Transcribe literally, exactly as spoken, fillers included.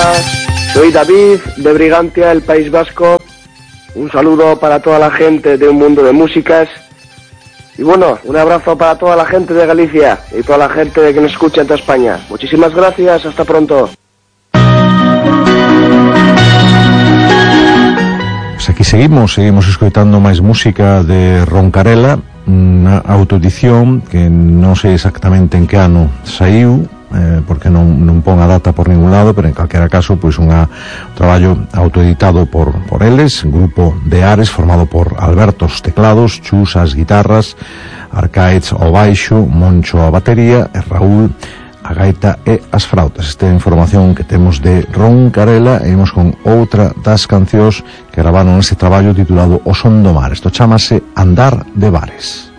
soy David de Brigantia, el País Vasco. Un saludo para toda la gente de Un Mundo de Músicas. Y bueno, un abrazo para toda la gente de Galicia y toda la gente que nos escucha en toda España. Muchísimas gracias, hasta pronto. Pues aquí seguimos, seguimos escoitando máis música de Roncarela, unha autoedición que non sei exactamente en que ano saiu, eh, porque non, non pon a data por ningún lado, pero en calquera caso, pois unha, un traballo autoeditado por, por eles, un grupo de Ares formado por Alberto os teclados, Chus as guitarras, Arcaez ao baixo, Moncho a batería e Raúl a gaita e as frautas. Esta é a información que temos de Roncarela e imos con outra das cancións que gravaron ese traballo titulado O Son do Mar. Isto chámase Andar de Bares.